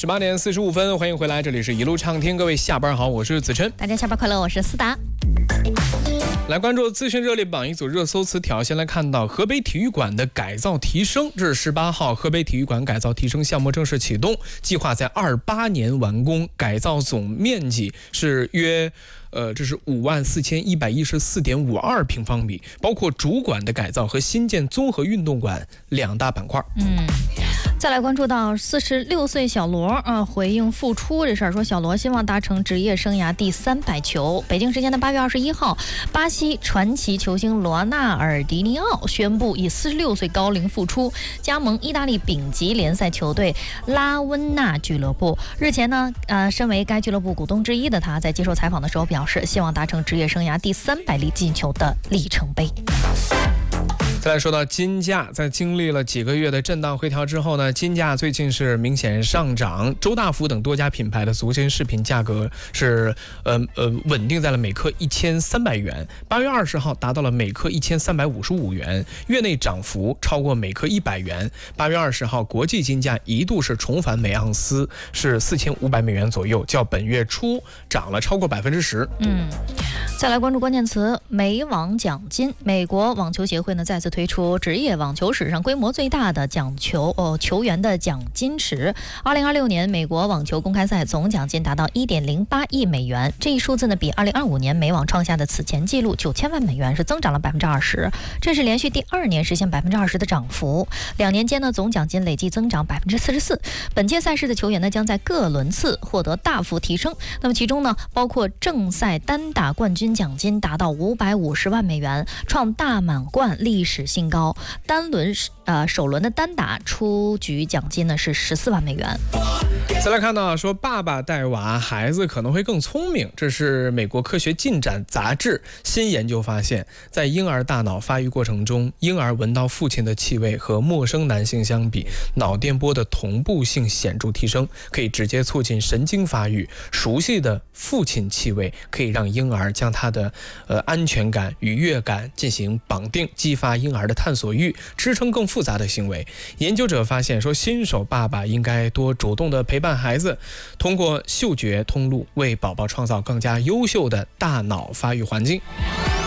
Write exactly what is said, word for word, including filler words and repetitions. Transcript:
十八点四十五分，欢迎回来，这里是一路畅听，各位下班好，我是子琛， 大家下班快乐，我是思达。 来关注资讯热烈榜一组热搜词条，先来看到河北体育馆的改造提升。这是十八号，河北体育馆改造提升项目正式启动，计划在二八年完工，改造总面积是约。呃，这是五万四千一百一十四点五二平方米，包括主馆的改造和新建综合运动馆两大板块。 嗯，再来关注到四十六岁小罗啊回应复出这事儿，说小罗希望达成职业生涯第三百球。北京时间的八月二十一号，巴西传奇球星罗纳尔迪尼奥宣布以四十六岁高龄复出，加盟意大利丙级联赛球队拉温纳俱乐部。日前呢，呃，身为该俱乐部股东之一的他，在接受采访的时候表示。是希望达成职业生涯第三百粒进球的里程碑。 再来说到金价，在经历了几个月的震荡回调之后呢，金价最近是明显上涨。周大福等多家品牌的足型饰品价格是呃呃稳定在了每克一千三百元，八月二十号达到了每克一千三百五十五元，月内涨幅超过每克一百元。八月二十号，国际金价一度是重返每盎司是四千五百美元左右，较本月初涨了超过百分之十。 嗯，再来关注关键词美网奖金。美国网球协会呢再次推出职业网球史上规模最大的奖球哦球员的奖金池。二零二六年美国网球公开赛总奖金达到一点零八亿美元，这一数字呢比二零二五年美网创下的此前纪录九千万美元是增长了百分之二十，这是连续第二年实现百分之二十的涨幅。两年间呢总奖金累计增长百分之四十四。本届赛事的球员呢将在各轮次获得大幅提升，那么其中呢包括正赛单打冠军奖金达到五百五十万美元，创大满贯历史新高。单轮呃首轮的单打出局奖金呢是十四万美元。 再来看到说爸爸带娃，孩子可能会更聪明。这是美国科学进展杂志新研究发现，在婴儿大脑发育过程中，婴儿闻到父亲的气味和陌生男性相比，脑电波的同步性显著提升，可以直接促进神经发育。熟悉的父亲气味可以让婴儿将他的呃安全感、愉悦感进行绑定，激发婴儿的探索欲，支撑更复杂的行为。研究者发现说，新手爸爸应该多主动的陪伴孩子，通过嗅觉通路为宝宝创造更加优秀的大脑发育环境。